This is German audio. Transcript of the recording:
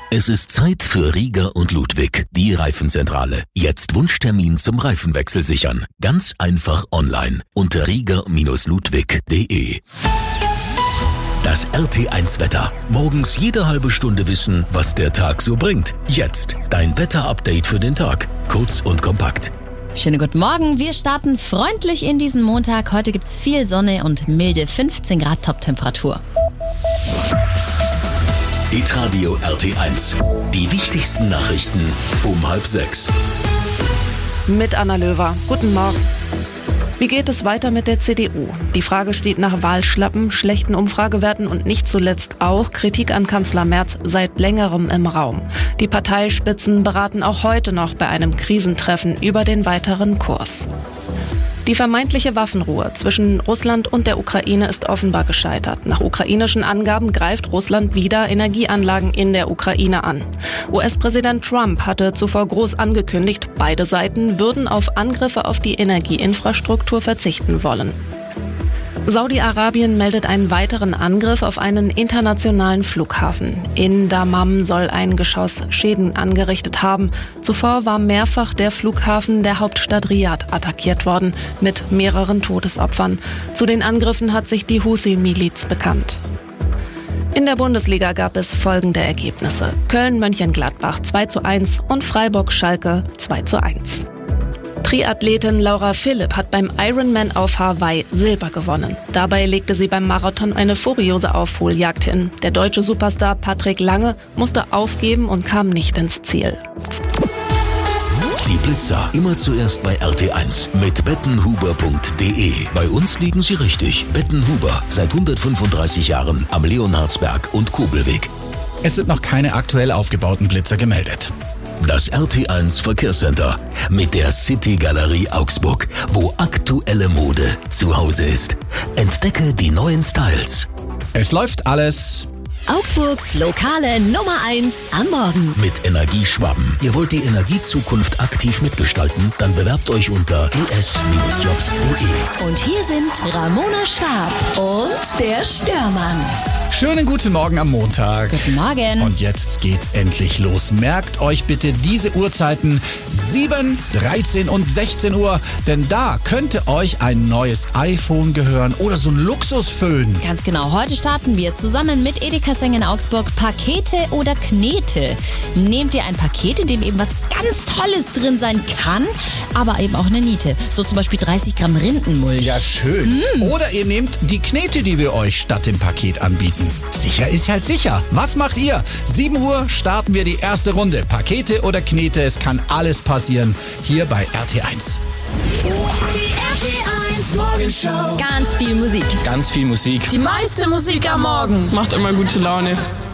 Es ist Zeit für Rieger und Ludwig, die Reifenzentrale. Jetzt Wunschtermin zum Reifenwechsel sichern. Ganz einfach online unter rieger-ludwig.de. Das RT1-Wetter. Morgens jede halbe Stunde wissen, was der Tag so bringt. Jetzt dein Wetterupdate für den Tag. Kurz und kompakt. Schönen guten Morgen. Wir starten freundlich in diesen Montag. Heute gibt's viel Sonne und milde 15 Grad Toptemperatur. Hitradio RT1. Die wichtigsten Nachrichten um 5:30. Mit Anna Löwer. Guten Morgen. Wie geht es weiter mit der CDU? Die Frage steht nach Wahlschlappen, schlechten Umfragewerten und nicht zuletzt auch Kritik an Kanzler Merz seit längerem im Raum. Die Parteispitzen beraten auch heute noch bei einem Krisentreffen über den weiteren Kurs. Die vermeintliche Waffenruhe zwischen Russland und der Ukraine ist offenbar gescheitert. Nach ukrainischen Angaben greift Russland wieder Energieanlagen in der Ukraine an. US-Präsident Trump hatte zuvor groß angekündigt, beide Seiten würden auf Angriffe auf die Energieinfrastruktur verzichten wollen. Saudi-Arabien meldet einen weiteren Angriff auf einen internationalen Flughafen. In Dammam soll ein Geschoss Schäden angerichtet haben. Zuvor war mehrfach der Flughafen der Hauptstadt Riad attackiert worden, mit mehreren Todesopfern. Zu den Angriffen hat sich die Husi-Miliz bekannt. In der Bundesliga gab es folgende Ergebnisse: Köln-Mönchengladbach 2:1 und Freiburg-Schalke 2:1. Triathletin Laura Philipp hat beim Ironman auf Hawaii Silber gewonnen. Dabei legte sie beim Marathon eine furiose Aufholjagd hin. Der deutsche Superstar Patrick Lange musste aufgeben und kam nicht ins Ziel. Die Blitzer immer zuerst bei RT1 mit bettenhuber.de. Bei uns liegen sie richtig. Bettenhuber, seit 135 Jahren am Leonhardsberg und Kobelweg. Es sind noch keine aktuell aufgebauten Blitzer gemeldet. Das RT1 Verkehrscenter mit der City Galerie Augsburg, wo aktuelle Mode zu Hause ist. Entdecke die neuen Styles. Es läuft alles. Augsburgs lokale Nummer 1 am Morgen. Mit Energieschwaben. Ihr wollt die Energiezukunft aktiv mitgestalten? Dann bewerbt euch unter es-jobs.de. Und hier sind Ramona Schwab und der Störmann. Schönen guten Morgen am Montag. Guten Morgen. Und jetzt geht's endlich los. Merkt euch bitte diese Uhrzeiten 7, 13 und 16 Uhr, denn da könnte euch ein neues iPhone gehören oder so ein Luxusföhn. Ganz genau. Heute starten wir zusammen mit Edeka Seng in Augsburg Pakete oder Knete. Nehmt ihr ein Paket, in dem eben was ganz Tolles drin sein kann, aber eben auch eine Niete. So zum Beispiel 30 Gramm Rindenmulch. Ja, schön. Oder ihr nehmt die Knete, die wir euch statt dem Paket anbieten. Sicher ist halt sicher. Was macht ihr? 7 Uhr starten wir die erste Runde. Pakete oder Knete, es kann alles passieren. Hier bei RT1. Die RT1 Morgenshow. Ganz viel Musik. Ganz viel Musik. Die meiste Musik am Morgen. Macht immer gute Laune.